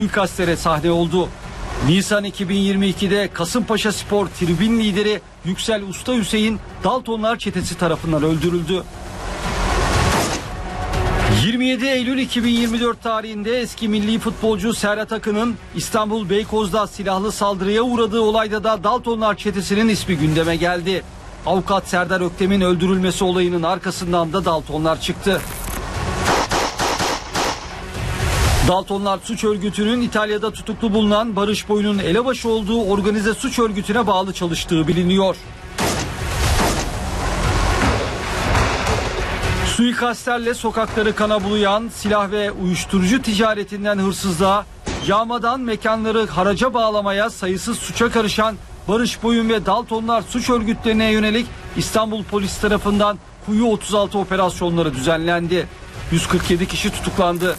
suikastlere sahne oldu. Nisan 2022'de Kasımpaşaspor tribün lideri Yüksel Usta Hüseyin Daltonlar çetesi tarafından öldürüldü. 27 Eylül 2024 tarihinde eski milli futbolcu Serhat Akın'ın İstanbul Beykoz'da silahlı saldırıya uğradığı olayda da Daltonlar çetesinin ismi gündeme geldi. Avukat Serdar Öktem'in öldürülmesi olayının arkasından da Daltonlar çıktı. Daltonlar suç örgütünün İtalya'da tutuklu bulunan Barış Boy'un elebaşı olduğu organize suç örgütüne bağlı çalıştığı biliniyor. Suikastlerle sokakları kana bulayan, silah ve uyuşturucu ticaretinden hırsızlığa, yağmadan mekanları haraca bağlamaya, sayısız suça karışan Barış Boyun ve Daltonlar suç örgütlerine yönelik İstanbul Polis tarafından Kuyu 36 operasyonları düzenlendi. 147 kişi tutuklandı.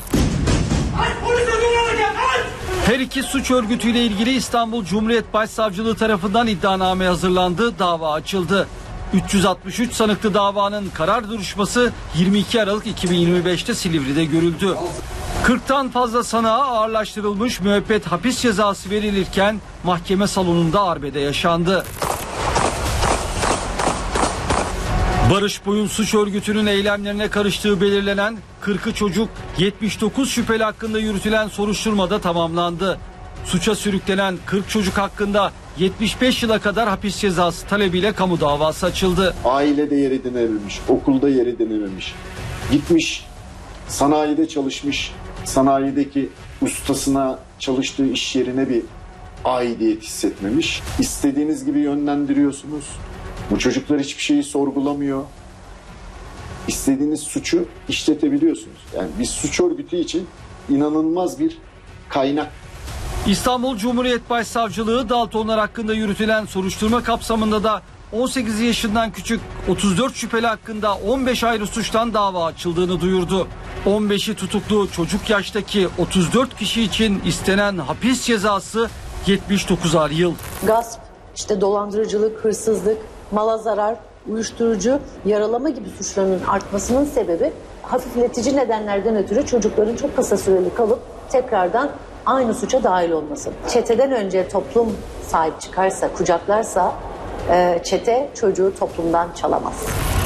Her iki suç örgütüyle ilgili İstanbul Cumhuriyet Başsavcılığı tarafından iddianame hazırlandı, dava açıldı. 363 sanıklı davanın karar duruşması 22 Aralık 2025'te Silivri'de görüldü. 40'tan fazla sanığa ağırlaştırılmış müebbet hapis cezası verilirken mahkeme salonunda arbede yaşandı. Barış Boyun suç örgütünün eylemlerine karıştığı belirlenen 40'ı çocuk, 79 şüpheli hakkında yürütülen soruşturmada tamamlandı. Suça sürüklenen 40 çocuk hakkında 75 yıla kadar hapis cezası talebiyle kamu davası açıldı. Ailede yer edinememiş, okulda yer edinememiş, gitmiş sanayide çalışmış, sanayideki ustasına çalıştığı iş yerine bir aidiyet hissetmemiş. İstediğiniz gibi yönlendiriyorsunuz. Bu çocuklar hiçbir şeyi sorgulamıyor. İstediğiniz suçu işletebiliyorsunuz. Yani bir suç örgütü için inanılmaz bir kaynak. İstanbul Cumhuriyet Başsavcılığı Daltonlar hakkında yürütülen soruşturma kapsamında da 18 yaşından küçük 34 şüpheli hakkında 15 ayrı suçtan dava açıldığını duyurdu. 15'i tutuklu çocuk yaştaki 34 kişi için istenen hapis cezası 79'ar yıl. Gasp, işte dolandırıcılık, hırsızlık, mala zarar, uyuşturucu, yaralama gibi suçların artmasının sebebi hafifletici nedenlerden ötürü çocukların çok kısa süreli kalıp tekrardan aynı suça dahil olması. Çeteden önce toplum sahip çıkarsa, kucaklarsa çete çocuğu toplumdan çalamaz.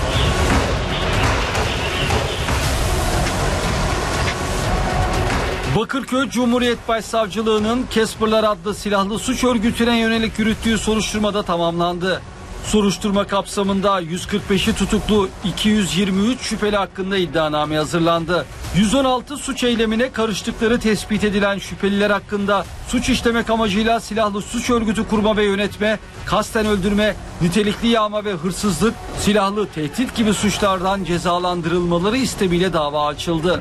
Bakırköy Cumhuriyet Başsavcılığı'nın Casper'lar adlı silahlı suç örgütüne yönelik yürüttüğü soruşturmada tamamlandı. Soruşturma kapsamında 145'i tutuklu 223 şüpheli hakkında iddianame hazırlandı. 116 suç eylemine karıştıkları tespit edilen şüpheliler hakkında suç işlemek amacıyla silahlı suç örgütü kurma ve yönetme, kasten öldürme, nitelikli yağma ve hırsızlık, silahlı tehdit gibi suçlardan cezalandırılmaları istemiyle dava açıldı.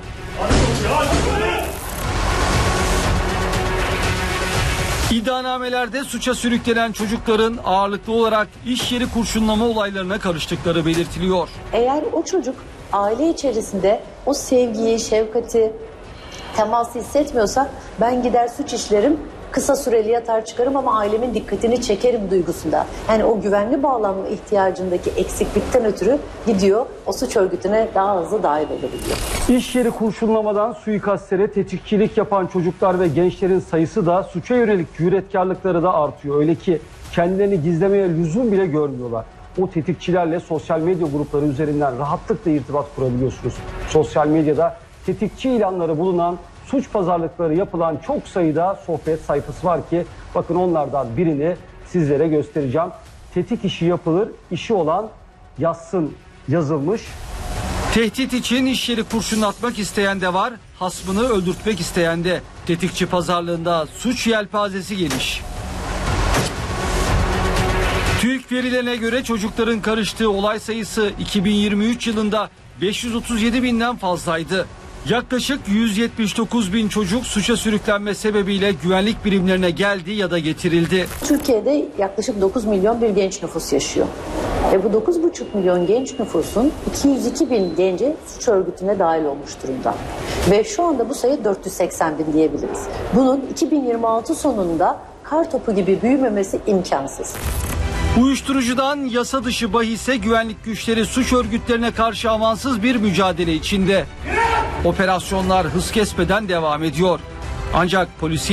İddianamelerde suça sürüklenen çocukların ağırlıklı olarak iş yeri kurşunlama olaylarına karıştıkları belirtiliyor. Eğer o çocuk aile içerisinde o sevgiyi, şefkati, teması hissetmiyorsa ben gider suç işlerim, kısa süreli yatar çıkarım ama ailemin dikkatini çekerim duygusunda. Yani o güvenli bağlanma ihtiyacındaki eksiklikten ötürü gidiyor o suç örgütüne daha hızlı dahil olabiliyor. İş yeri kurşunlamadan suikastlere tetikçilik yapan çocuklar ve gençlerin sayısı da suça yönelik cüretkarlıkları da artıyor. Öyle ki kendilerini gizlemeye lüzum bile görmüyorlar. O tetikçilerle sosyal medya grupları üzerinden rahatlıkla irtibat kurabiliyorsunuz. Sosyal medyada tetikçi ilanları bulunan, suç pazarlıkları yapılan çok sayıda sohbet sayfası var ki bakın onlardan birini sizlere göstereceğim. Tetik işi yapılır, işi olan yazsın yazılmış. Tehdit için iş yeri kurşunlatmak isteyen de var, hasmını öldürtmek isteyen de. Tetikçi pazarlığında suç yelpazesi geniş. TÜİK verilerine göre çocukların karıştığı olay sayısı 2023 yılında 537 binden fazlaydı. Yaklaşık 179 bin çocuk suça sürüklenme sebebiyle güvenlik birimlerine geldi ya da getirildi. Türkiye'de yaklaşık 9 milyon bir genç nüfus yaşıyor. Ve bu 9,5 milyon genç nüfusun 202 bin genci suç örgütüne dahil olmuş durumda. Ve şu anda bu sayı 480 bin diyebiliriz. Bunun 2026 sonunda kar topu gibi büyümemesi imkansız. Uyuşturucudan yasa dışı bahise güvenlik güçleri suç örgütlerine karşı amansız bir mücadele içinde. Operasyonlar hız kesmeden devam ediyor. Ancak polisi